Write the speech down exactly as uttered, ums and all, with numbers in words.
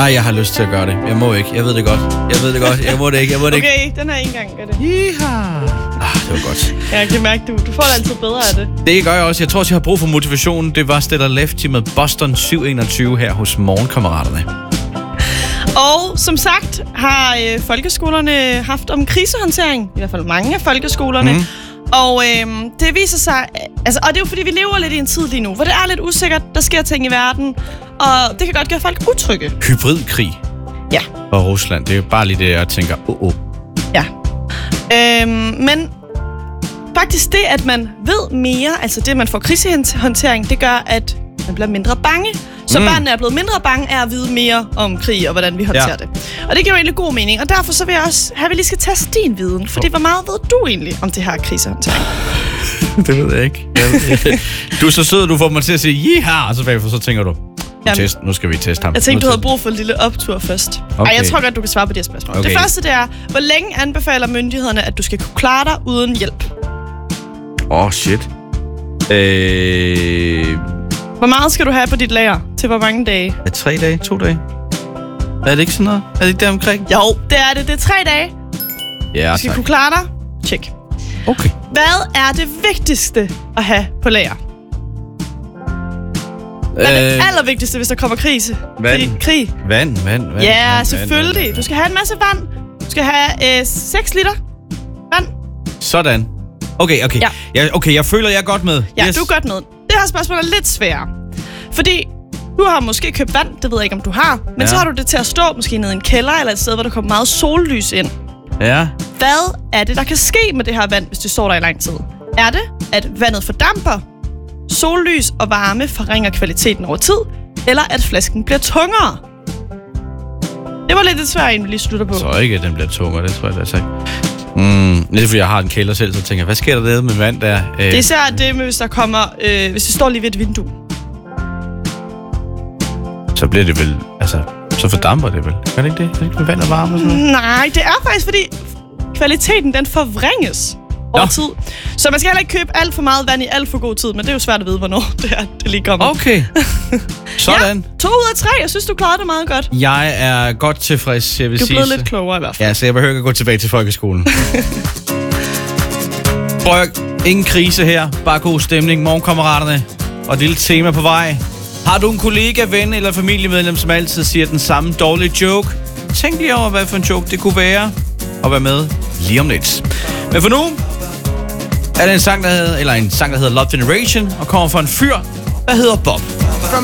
Ej, jeg har lyst til at gøre det. Jeg må ikke. Jeg ved det godt. Jeg ved det godt. Jeg må det ikke. Jeg må det okay, ikke. den her en gang gør det. Yeehaw. Ah, det var godt. Jeg kan mærke, du, du får det altid bedre af det. Det gør jeg også. Jeg tror også, jeg har brug for motivation. Det var Stellar Lefty med Boston syv enogtyve her hos Morgenkammeraterne. Og som sagt har øh, folkeskolerne haft om krisehåndtering. I hvert fald mange af folkeskolerne. Mm. Og øh, det viser sig... Altså, og det er jo fordi, vi lever lidt i en tid lige nu, hvor det er lidt usikkert. Der sker ting i verden. Og det kan godt gøre folk utrygge. Hybridkrig. Ja. Og Rusland. Det er jo bare lige det, jeg tænker. Oh, oh. Ja. Øhm, men faktisk det, at man ved mere, altså det, man får krisehåndtering, det gør, at man bliver mindre bange. Så mm. børnene er blevet mindre bange af at vide mere om krig og hvordan vi håndterer ja. det. Og det giver jo egentlig god mening. Og derfor så vil jeg også have, at vi lige skal teste din viden. Fordi hvor meget ved du egentlig om det her krisehåndtering? Det ved jeg ikke. Jeg ved, du er så sød, du får mig til at sige jeha, og så bagefter så tænker du, test, nu skal vi teste ham. Jeg tænkte, du havde brug for en lille optur først. Okay. Ej, jeg tror godt, du kan svare på de her spørgsmål. Okay. Det første, det er, hvor længe anbefaler myndighederne, at du skal kunne klare dig uden hjælp? Åh, oh, shit. Øh... Hvor meget skal du have på dit lager? Til hvor mange dage? Er det tre dage? To dage? Er det ikke sådan noget? Er det ikke der omkring? Jo, det er det. Det er tre dage. Ja, du skal tak. kunne klare dig. Tjek. Okay. Hvad er det vigtigste at have på lager? Hvad er det øh, allervigtigste, hvis der kommer krise? Vand. Fordi, krig. Vand, vand, vand. Ja, vand, selvfølgelig. Vand, vand. Du skal have en masse vand. Du skal have øh, seks liter vand. Sådan. Okay, okay. Ja. Jeg, okay, jeg føler, jeg er godt med. Ja, yes. du er godt med. Det her spørgsmål er lidt sværere. Fordi du har måske købt vand, det ved jeg ikke, om du har. Men ja. så har du det til at stå måske nede i en kælder, eller et sted, hvor der kommer meget sollys ind. Ja. Hvad er det, der kan ske med det her vand, hvis det står der i lang tid? Er det, at vandet fordamper, sollys og varme forringer kvaliteten over tid, eller at flasken bliver tungere? Det var lidt et svært, en vi lige slutter på. Jeg tror ikke, at den bliver tungere, det tror jeg, det er Mm, det er fordi, jeg har en kælder selv, så tænker jeg, hvad sker der nede med vand der? Øh. Det er især det med, hvis der kommer, øh, hvis det står lige ved et vindue. Så bliver det vel, altså, så fordamper det vel. Kan det ikke det? Er det ikke med vand og varme og sådan noget? Nej, det er faktisk fordi, kvaliteten den forvrænges over tid. Så man skal heller ikke købe alt for meget vand i alt for god tid, men det er jo svært at vide, hvornår det er, det lige kommer. Okay. Sådan. Ja, to ud af tre. Jeg synes, du klarede det meget godt. Jeg er godt tilfreds, jeg vil sige. Du er blevet lidt klogere i hvert fald. Ja, så jeg behøver ikke at gå tilbage til folkeskolen. Prøv, ingen krise her. Bare god stemning. Morgenkammeraterne. Og et lille tema på vej. Har du en kollega, ven eller familiemedlem, som altid siger den samme dårlige joke? Tænk lige over, hvad for en joke det kunne være. Og vær med lige om lidt. Men for nu er det en sang, der hedder, eller en sang, der hedder Love Generation, og kommer fra en fyr, der hedder Bob.